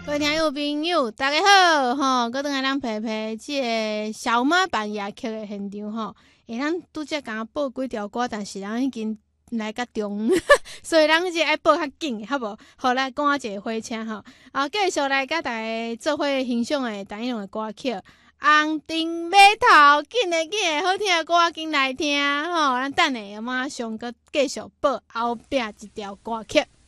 各位听友朋友，大家好吼！我等下咱陪陪这个小马扮夜曲的现场吼，咱拄则刚报几条歌，但是咱已经来甲中，所以咱这爱报较紧，好无？好来赶一个火车吼，继续来甲大家做伙欣赏的单一种的歌曲。红灯码头，紧的紧的，好听的歌紧来听吼！咱等下马上搁继续报后壁一条歌曲。